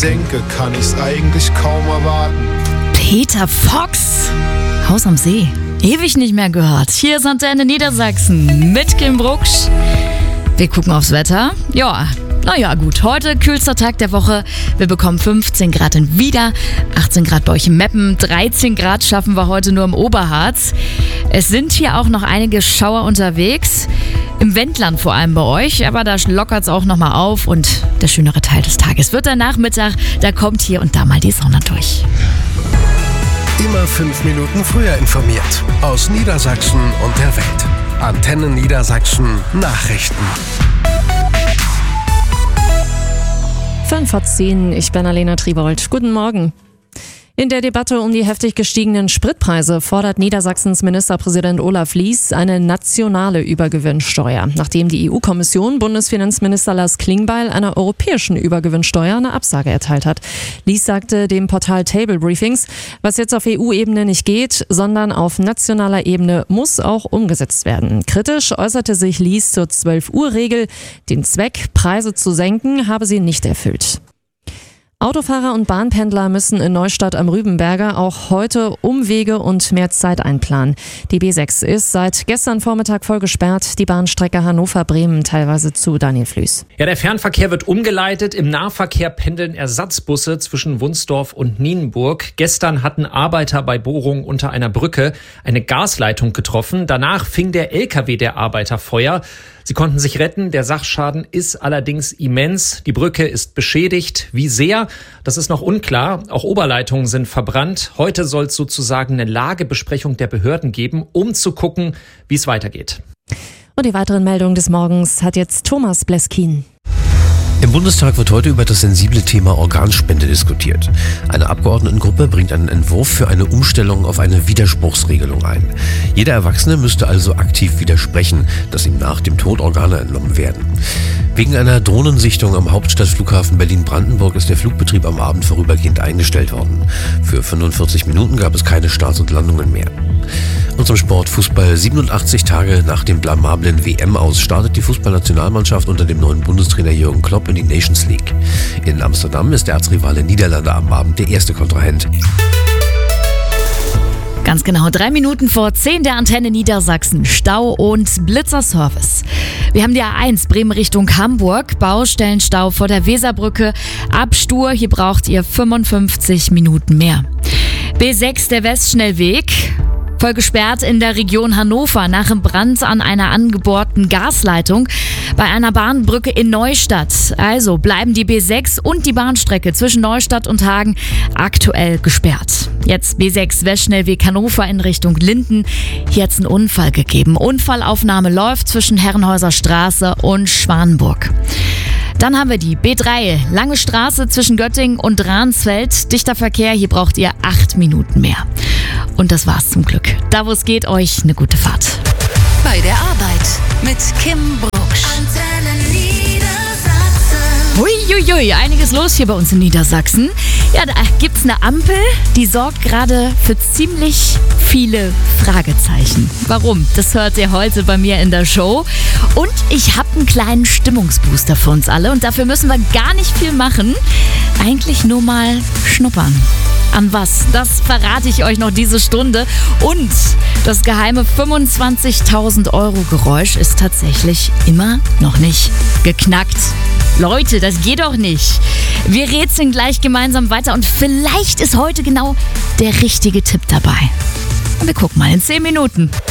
denke, kann ich's eigentlich kaum erwarten. Peter Fox, Haus am See. Ewig nicht mehr gehört. Hier ist Antenne Niedersachsen mit Kim Brucksch. Wir gucken aufs Wetter. Ja, naja gut, heute kühlster Tag der Woche. Wir bekommen 15 Grad in Wieder, 18 Grad bei euch in Meppen, 13 Grad schaffen wir heute nur im Oberharz. Es sind hier auch noch einige Schauer unterwegs. Im Wendland vor allem bei euch, aber da lockert es auch nochmal auf und der schönere Teil des Tages wird der Nachmittag. Da kommt hier und da mal die Sonne durch. Immer 5 Minuten früher informiert. Aus Niedersachsen und der Welt. Antenne Niedersachsen Nachrichten. 5:10, ich bin Alena Triebold. Guten Morgen. In der Debatte um die heftig gestiegenen Spritpreise fordert Niedersachsens Ministerpräsident Olaf Lies eine nationale Übergewinnsteuer, nachdem die EU-Kommission Bundesfinanzminister Lars Klingbeil einer europäischen Übergewinnsteuer eine Absage erteilt hat. Lies sagte dem Portal Table Briefings, was jetzt auf EU-Ebene nicht geht, sondern auf nationaler Ebene muss auch umgesetzt werden. Kritisch äußerte sich Lies zur 12-Uhr-Regel. Den Zweck, Preise zu senken, habe sie nicht erfüllt. Autofahrer und Bahnpendler müssen in Neustadt am Rübenberger auch heute Umwege und mehr Zeit einplanen. Die B6 ist seit gestern Vormittag voll gesperrt, die Bahnstrecke Hannover-Bremen teilweise zu. Daniel Flüß. Ja, der Fernverkehr wird umgeleitet. Im Nahverkehr pendeln Ersatzbusse zwischen Wunsdorf und Nienburg. Gestern hatten Arbeiter bei Bohrungen unter einer Brücke eine Gasleitung getroffen. Danach fing der LKW der Arbeiter Feuer. Sie konnten sich retten. Der Sachschaden ist allerdings immens. Die Brücke ist beschädigt. Wie sehr? Das ist noch unklar. Auch Oberleitungen sind verbrannt. Heute soll es sozusagen eine Lagebesprechung der Behörden geben, um zu gucken, wie es weitergeht. Und die weiteren Meldungen des Morgens hat jetzt Thomas Bleskin. Im Bundestag wird heute über das sensible Thema Organspende diskutiert. Eine Abgeordnetengruppe bringt einen Entwurf für eine Umstellung auf eine Widerspruchsregelung ein. Jeder Erwachsene müsste also aktiv widersprechen, dass ihm nach dem Tod Organe entnommen werden. Wegen einer Drohnensichtung am Hauptstadtflughafen Berlin-Brandenburg ist der Flugbetrieb am Abend vorübergehend eingestellt worden. Für 45 Minuten gab es keine Starts und Landungen mehr. Und zum Sport Fußball. 87 Tage nach dem blamablen WM-Aus startet die Fußballnationalmannschaft unter dem neuen Bundestrainer Jürgen Klopp in die Nations League. In Amsterdam ist der Erzrivale Niederlande am Abend der erste Kontrahent. Ganz genau 3 Minuten vor 10 der Antenne Niedersachsen. Stau und Blitzerservice. Wir haben die A1 Bremen Richtung Hamburg. Baustellenstau vor der Weserbrücke. Ab Stur, hier braucht ihr 55 Minuten mehr. B6 der Westschnellweg. Voll gesperrt in der Region Hannover nach dem Brand an einer angebohrten Gasleitung bei einer Bahnbrücke in Neustadt. Also bleiben die B6 und die Bahnstrecke zwischen Neustadt und Hagen aktuell gesperrt. Jetzt B6 Westschnellweg Hannover in Richtung Linden. Hier hat es einen Unfall gegeben. Unfallaufnahme läuft zwischen Herrenhäuser Straße und Schwanenburg. Dann haben wir die B3, Lange Straße zwischen Göttingen und Ransfeld. Dichter Verkehr, hier braucht ihr 8 Minuten mehr. Und das war's zum Glück. Da wo es geht, euch eine gute Fahrt. Bei der Arbeit mit Kim Brucksch. Antenne Niedersachsen. Huiuiui, einiges los hier bei uns in Niedersachsen. Ja, da gibt's eine Ampel, die sorgt gerade für ziemlich viele Fragezeichen. Warum? Das hört ihr heute bei mir in der Show. Und ich habe einen kleinen Stimmungsbooster für uns alle. Und dafür müssen wir gar nicht viel machen. Eigentlich nur mal schnuppern. An was? Das verrate ich euch noch diese Stunde. Und das geheime 25.000 € Geräusch ist tatsächlich immer noch nicht geknackt. Leute, das geht doch nicht. Wir rätseln gleich gemeinsam weiter und vielleicht ist heute genau der richtige Tipp dabei. Wir gucken mal in 10 Minuten.